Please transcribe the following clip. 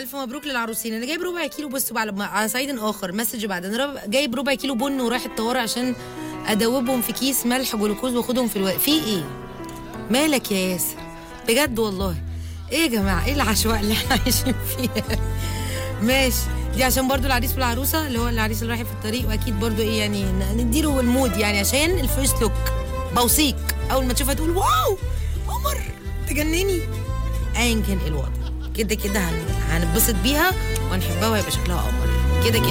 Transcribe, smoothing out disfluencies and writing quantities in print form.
الف مبروك للعروسين. انا جايب ربع كيلو، بصوا على صعيد اخر مسج بعد، انا جايب ربع كيلو بن ورايح الطوارئ عشان ادوبهم في كيس ملح جلوكوز واخدهم في في ايه مالك يا ياسر بجد والله؟ ايه يا جماعه، ايه العشوائيه اللي احنا عايشين فيها؟ ماشي، دي عشان برضو العريس والعروسه اللي هو العريس اللي رايح في الطريق، واكيد برضو ايه يعني نديله المود يعني عشان الفيرست لوك. بوصيك اول ما تشوفها تقول واو قمر تجنني، ايا كان ايه الوضع كده كده هنتبسط بيها وهنحبها وهيبقى شكلها قمر كده كده.